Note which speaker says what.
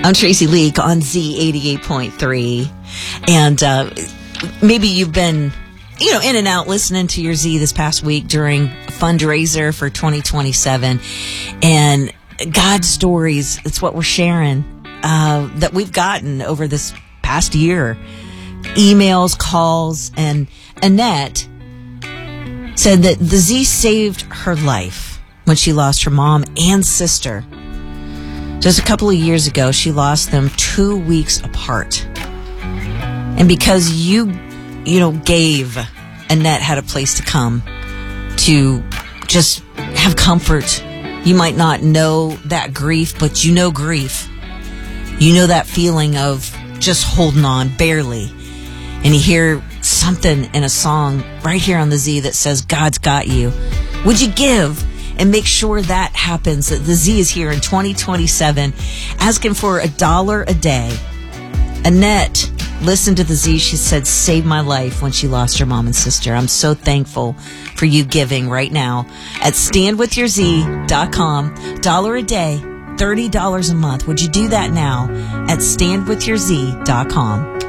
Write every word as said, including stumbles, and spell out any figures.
Speaker 1: I'm Tracy Leak on Z eighty-eight point three. And uh, maybe you've been, you know, in and out listening to your Z this past week during a fundraiser for twenty twenty-seven. And God stories, it's what we're sharing, uh, that we've gotten over this past year. Emails, calls, and Annette said that the Z saved her life when she lost her mom and sister. Just a couple of years ago, she lost them two weeks apart. And because you, you know, gave, Annette had a place to come to just have comfort. You might not know that grief, but you know grief. You know that feeling of just holding on, barely. And you hear something in a song right here on the Z that says, God's got you. Would you give? And make sure that happens. That the Z is here in twenty twenty-seven, asking for a dollar a day. Annette listened to the Z. She said, saved my life when she lost her mom and sister. I'm so thankful for you giving right now at stand with your z dot com. Dollar a day, thirty dollars a month. Would you do that now at stand with your z dot com?